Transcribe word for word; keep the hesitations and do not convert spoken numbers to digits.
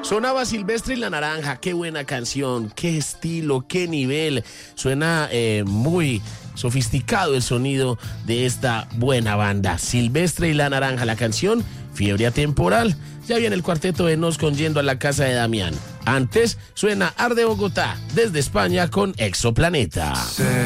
Sonaba Silvestre y la Naranja, qué buena canción, qué estilo, qué nivel. Suena eh, muy sofisticado el sonido de esta buena banda. Silvestre y la Naranja, la canción Fiebre Atemporal. Ya viene el cuarteto de Nos con Yendo a la Casa de Damián. Antes suena Arde Bogotá, desde España con Exoplaneta. Sí.